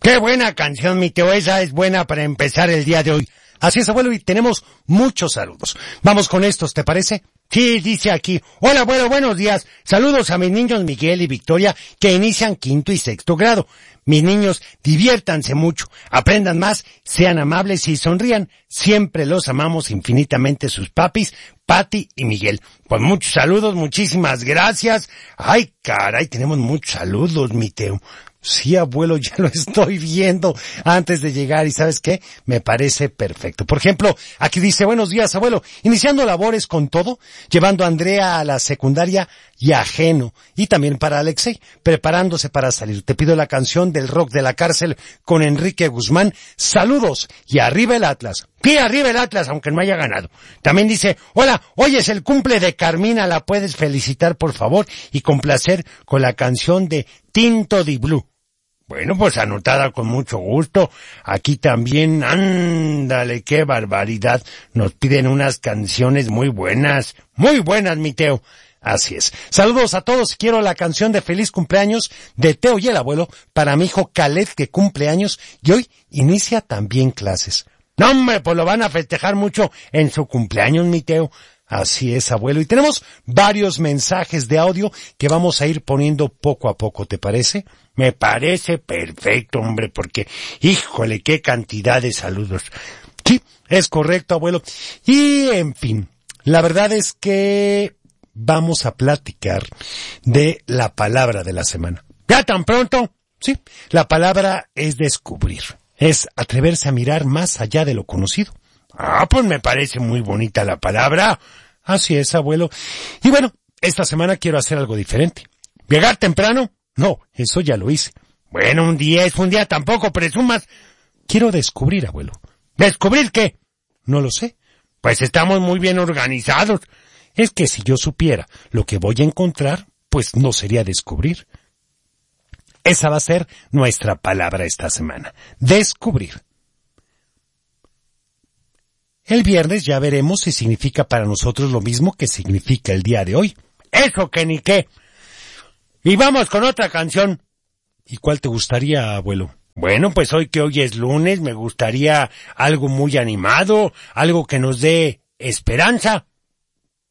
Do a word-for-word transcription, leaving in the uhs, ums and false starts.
Qué buena canción, mi Teo, esa es buena para empezar el día de hoy. Así es, abuelo, y tenemos muchos saludos. Vamos con estos, ¿te parece? Sí, dice aquí, hola, abuelo, buenos días. Saludos a mis niños Miguel y Victoria, que inician quinto y sexto grado. Mis niños, diviértanse mucho, aprendan más, sean amables y sonrían. Siempre los amamos infinitamente sus papis, Pati y Miguel. Pues muchos saludos, muchísimas gracias. Ay, caray, tenemos muchos saludos, mi Teo. Sí, abuelo, ya lo estoy viendo antes de llegar y ¿sabes qué? Me parece perfecto. Por ejemplo, aquí dice, buenos días, abuelo, iniciando labores con todo, llevando a Andrea a la secundaria y ajeno, y también para Alexei, preparándose para salir. Te pido la canción del rock de la cárcel con Enrique Guzmán. Saludos y arriba el Atlas. Sí, arriba el Atlas, aunque no haya ganado. También dice, hola, hoy es el cumple de Carmina, ¿la puedes felicitar, por favor? Y complacer con la canción de Tinto di Blue. Bueno, pues anotada con mucho gusto. Aquí también, ándale, qué barbaridad. Nos piden unas canciones muy buenas, muy buenas, mi Teo. Así es. Saludos a todos. Quiero la canción de feliz cumpleaños de Teo y el abuelo para mi hijo Caleb, que cumple años y hoy inicia también clases. No, hombre, pues lo van a festejar mucho en su cumpleaños, mi Teo. Así es, abuelo. Y tenemos varios mensajes de audio que vamos a ir poniendo poco a poco, ¿te parece? Me parece perfecto, hombre, porque, híjole, qué cantidad de saludos. Sí, es correcto, abuelo. Y, en fin, la verdad es que vamos a platicar de la palabra de la semana. ¿Ya tan pronto? Sí, la palabra es descubrir. Es atreverse a mirar más allá de lo conocido. Ah, pues me parece muy bonita la palabra. Así es, abuelo. Y bueno, esta semana quiero hacer algo diferente. ¿Llegar temprano? No, eso ya lo hice. Bueno, un día es un día, tampoco presumas. Quiero descubrir, abuelo. ¿Descubrir qué? No lo sé. Pues estamos muy bien organizados. Es que si yo supiera lo que voy a encontrar, pues no sería descubrir. Esa va a ser nuestra palabra esta semana. Descubrir. El viernes ya veremos si significa para nosotros lo mismo que significa el día de hoy. ¡Eso que ni qué! Y vamos con otra canción. ¿Y cuál te gustaría, abuelo? Bueno, pues hoy que hoy es lunes, me gustaría algo muy animado, algo que nos dé esperanza.